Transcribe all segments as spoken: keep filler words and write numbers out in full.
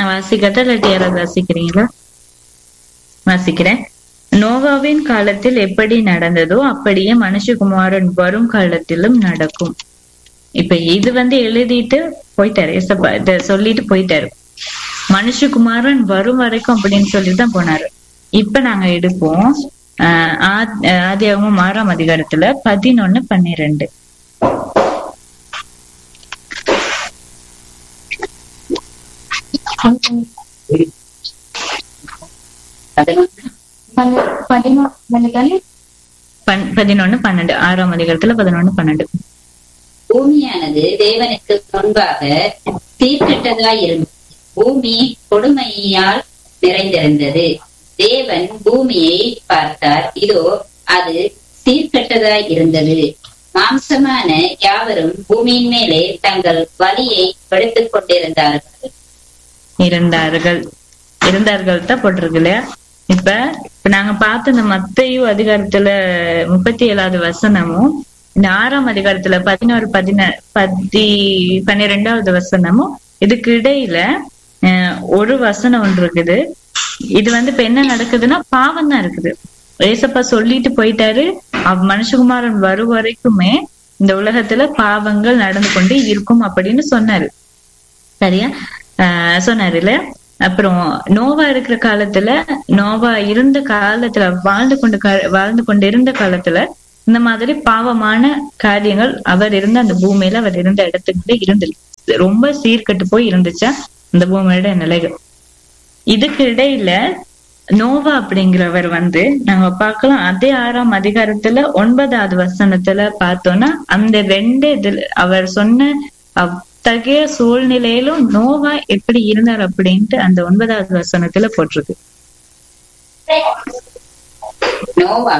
நான் வாசிக்கிறதா இல்லாட்டி யாராவது வாசிக்கிறீங்களா? வாசிக்கிறேன். நோவாவின் காலத்தில் எப்படி நடந்ததோ அப்படியே மனுஷகுமாரன் வரும் காலத்திலும் நடக்கும். இப்ப இது வந்து எழுதிட்டு போயிட்டாரு, ஏசப்பா இத சொல்லிட்டு போயிட்டாரு. மனுஷகுமாரன் வரும் வரைக்கும் அப்படின்னு சொல்லிட்டுதான் போனாரு. இப்ப நாங்க எடுப்போம் ஆஹ் ஆதியாகமம் ஆறாம் அதிகாரத்துல பதினொன்னு பன்னிரெண்டு. பதினொன்னு பன்னெண்டு ஆறாம் அதிகாரத்துல பதினொன்னு பன்னெண்டு. பூமியானது தேவனுக்கு முன்பாக சீர்கெட்டதாய் இருந்தது, பூமி கொடுமையால் நிறைந்திருந்தது. தேவன் பூமியை பார்த்தார், இதோ அது சீர்கெட்டதாய் இருந்தது. மாம்சமான யாவரும் பூமியின் மேலே தங்கள் வலியை எடுத்துக் கொண்டிருந்தார்கள் இருந்தார்கள் இருந்தார்கள் தான் போட்டிருக்கு இல்லையா? இப்ப இப்ப நாங்க பார்த்த இந்த மத்தேயு அதிகாரத்துல முப்பத்தி ஏழாவது வசனமும் இந்த ஆறாம் அதிகாரத்துல பதினோரு பதின பதி பன்னிரெண்டாவது வசனமும் இதுக்கு இடையில அஹ் ஒரு வசனம் ஒன்று இருக்குது. இது வந்து இப்ப என்ன நடக்குதுன்னா பாவம் தான் இருக்குது. ஏசப்பா சொல்லிட்டு போயிட்டாரு, அவ் மனுஷகுமாரன் வரும் வரைக்குமே இந்த உலகத்துல பாவங்கள் நடந்து கொண்டு இருக்கும் அப்படின்னு சொன்னாரு. சரியா ஆஹ் சொன்னாரு இல்ல? அப்புறம் நோவா இருக்கிற காலத்துல, நோவா இருந்த காலத்துல, வாழ்ந்து கொண்டு வாழ்ந்து கொண்டு இருந்த காலத்துல இந்த மாதிரி பாவமான காரியங்கள் அவர் இருந்த அந்த பூமியில அவர் இருந்த இடத்துக்கு இருந்து ரொம்ப சீர்கட்டு போய் இருந்துச்சா அந்த பூமியோட நிலைகள். இதுக்கு இடையில நோவா அப்படிங்கிறவர் வந்து நாங்க பார்க்கலாம், அதே ஆறாம் அதிகாரத்துல ஒன்பதாவது வசனத்துல பார்த்தோம்னா அந்த ரெண்டு இதுல அவர் சொன்ன அத்தகைய சூழ்நிலையிலும் நோவா எப்படி இருந்தார் அப்படின்ட்டு அந்த ஒன்பதாவது வசனத்துல போட்டிருக்கு. நோவா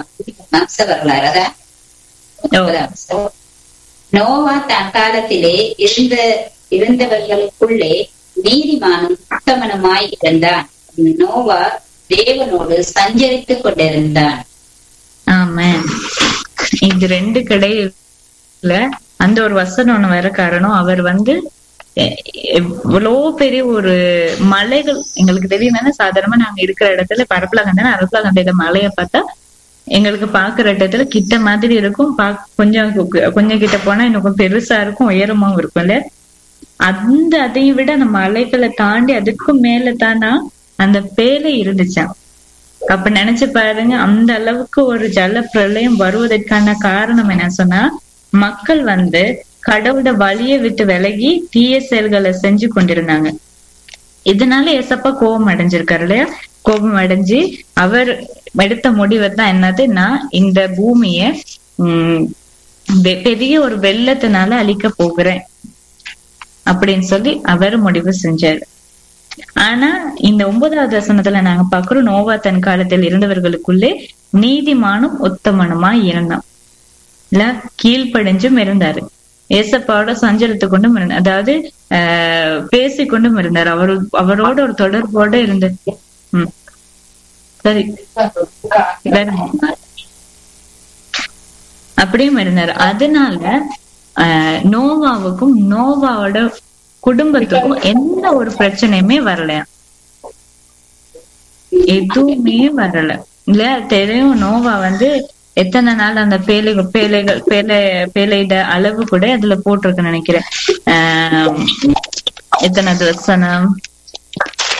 நோவா தன் காலத்திலே இருந்த இருந்தவர்களுக்குள்ளே நீதிமானும் உத்தமனுமாய் இருந்தான். நோவா தேவனோடு சஞ்சரித்துக் கொண்டிருந்தான். ஆமென். இது ரெண்டு கடையில அந்த ஒரு வசனம் ஒண்ணு வர காரணம், அவர் வந்து எவ்வளவு பெரிய ஒரு மலைகள் எங்களுக்கு தெரியும். சாதாரணமா நாங்க இருக்கிற இடத்துல பரப்பலாகந்தானே, அரப்பலாகந்த மலைய பார்த்தா எங்களுக்கு பாக்குற இடத்துல கிட்ட மாதிரி இருக்கும், பா கொஞ்சம் கொஞ்சம் கிட்ட போனா இன்னும் பெருசா இருக்கும், உயரமாவும் இருக்கும் இல்ல. அந்த அதையும் விட அந்த மலைகளை தாண்டி அதுக்கும் மேல தானா அந்த பேலை இருந்துச்சான். அப்ப நினைச்சு பாருங்க, அந்த அளவுக்கு ஒரு ஜல பிரளயம் வருவதற்கான காரணம் என்ன சொன்னா, மக்கள் வந்து கடவுளோட வழியை விட்டு விலகி தீய செயல்களை செஞ்சு கொண்டிருந்தாங்க. இதனால ஏசப்பா கோபம் அடைஞ்சிருக்காரு இல்லையா? கோபம் அடைஞ்சு அவர் எடுத்த முடிவை தான் என்னதுன்னா, இந்த பூமிய உம் பெரிய ஒரு வெள்ளத்தினால அழிக்க போகிறேன் அப்படின்னு சொல்லி அவர் முடிவு செஞ்சாரு. ஆனா இந்த ஒன்பதாவது வசனத்துல நாங்க பாக்குறோம், நோவா தன் காலத்தில் இருந்தவர்களுக்குள்ளே நீதிமானும் உத்தமனுமா இருந்தான் இல்ல, கீழ்ப்படிஞ்சும் இருந்தாரு, ஏசப்பாவோட சஞ்சரித்து கொண்டும் இருந்தார், அதாவது ஆஹ் பேசிக்கொண்டும் இருந்தார், அவரு அவரோட ஒரு தொடர்போட இருந்து உம் சரி அப்படியும் இருந்தாரு. அதனால ஆஹ் நோவாவுக்கும் நோவாவோட குடும்பத்துக்கும் எந்த ஒரு பிரச்சனையுமே வரலையா, எதுவுமே வரல இல்ல. தெரியும் நோவா வந்து எத்தனை நாள் அந்த பேலை பேலைகள் பேலை பேலையிட அளவு கூட அதுல போட்டிருக்கு நினைக்கிறேன். ஆஹ் எத்தனை வசனம்